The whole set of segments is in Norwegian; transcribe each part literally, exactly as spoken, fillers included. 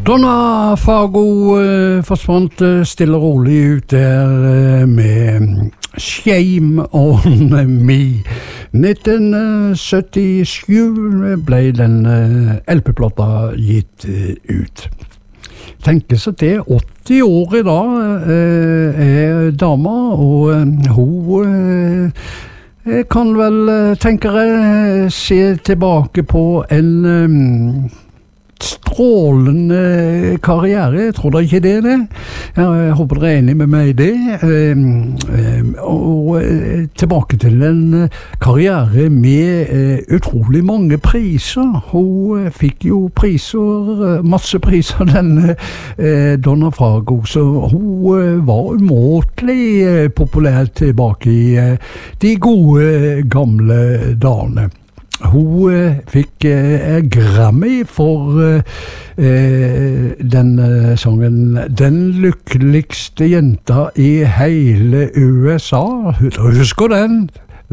Donna Fargo eh, forsvant eh, stille og rolig ut der eh, med Shame on Me. nitten syttisju ble den eh, L P-plata gitt eh, ut. Tenkes at det er åtti år i dag eh, er dama, og eh, hun eh, kan vel, tenker jeg, se tilbake på en eh, strålende karriere. Jeg tror da ikke det er det. Jeg håper dere er enig med meg i det. Og tilbake til en karriere med utrolig mange priser. Hun fikk jo priser, masse priser, denne Donna Fargo, så hun var umåtelig populær tilbake i de gode gamle dagene. Hun eh, fikk eh, Grammy for eh, den eh, sangen «Den lykkeligste jenta i hele U S A». Husker den?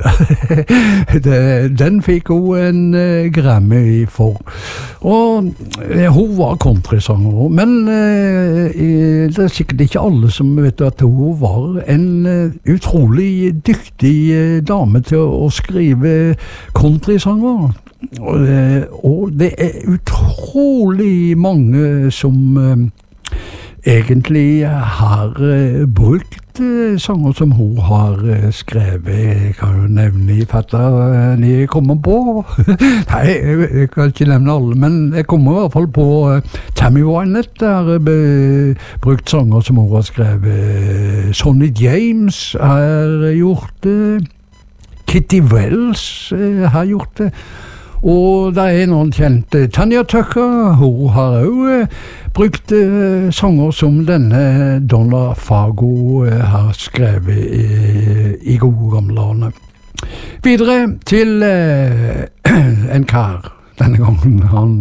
Den fikk hun en uh, Grammy for, og uh, hun var countrysanger, men uh, det er sikkert ikke alle som vet at hun var en uh, utrolig dyktig uh, dame til å, å skrive countrysanger, og, uh, og det er utrolig mange som uh, egentlig har uh, brukt sanger som hun har skrevet. Jeg kan jo nevne i fatter jeg kommer på. Nei, jeg kan ikke nevne alle, men jeg kommer i hvert fall på Tammy Wynette, der brukt sanger som hun har skrevet. Sonny James har gjort det. Kitty Wells har gjort det. Og det er noen kjente. Tanya Tucker, hun har også brukt uh, sanger som denne Donna Fargo uh, har skrevet i, i gode gamle årene. Videre til uh, en kar denne gangen. Han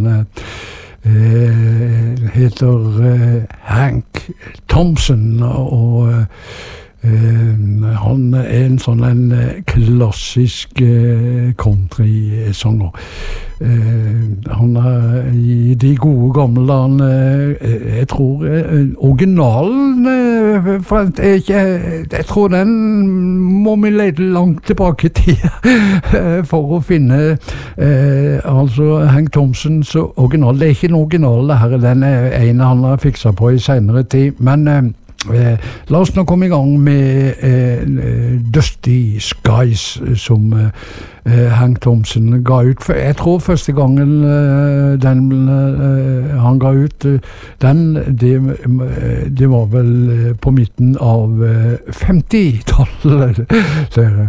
uh, heter uh, Hank Thompson, og uh, Uh, han er en sånn en klassisk uh, country-sanger. Uh, han er i de gode gamle han, uh, jeg tror uh, originalen uh, for jeg, ikke, jeg tror den må vi lete langt tilbake i tida uh, for å finne uh, altså Hank Thompsons original. Det er ikke en original, det her, den er en han har fikset på i senere tid, men uh, Eh, la oss nå komme i gang med eh, Dusty Skies som eh, Hank Thompson ga ut. Jeg tror første gangen eh, den eh, han ga ut eh, den, det, det var vel på midten av eh, femtitallet.